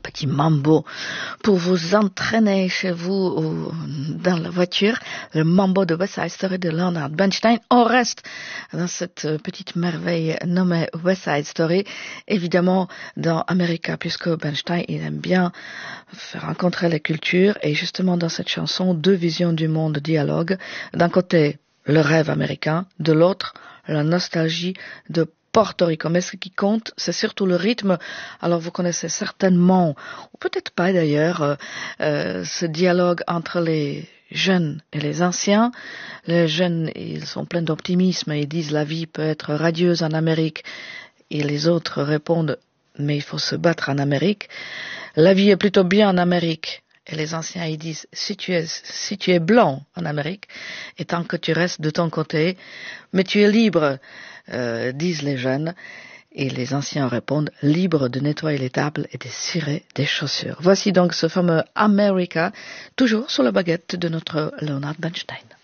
petit mambo pour vous entraîner chez vous ou dans la voiture, le mambo de West Side Story de Leonard Bernstein. On reste dans cette petite merveille nommée West Side Story, évidemment dans America, puisque Bernstein il aime bien faire rencontrer les cultures, et justement dans cette chanson, deux visions du monde dialoguent. D'un côté, le rêve américain, de l'autre, la nostalgie de Porto Rico. Mais ce qui compte, c'est surtout le rythme. Alors vous connaissez certainement, ou peut-être pas d'ailleurs, ce dialogue entre les jeunes et les anciens. Les jeunes, ils sont pleins d'optimisme et ils disent la vie peut être radieuse en Amérique. Et les autres répondent, mais il faut se battre en Amérique. La vie est plutôt bien en Amérique. Et les anciens, ils disent, si tu es blanc en Amérique, et tant que tu restes de ton côté, mais tu es libre, disent les jeunes. Et les anciens répondent, libre de nettoyer les tables et de cirer des chaussures. Voici donc ce fameux America, toujours sur la baguette de notre Leonard Bernstein.